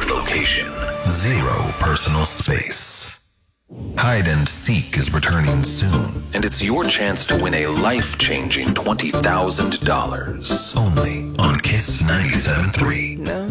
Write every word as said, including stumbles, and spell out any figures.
secret location. Zero personal space. Hide and Seek is returning soon, and it's your chance to win a life-changing twenty thousand dollars. Only on Kiss ninety-seven point three. No.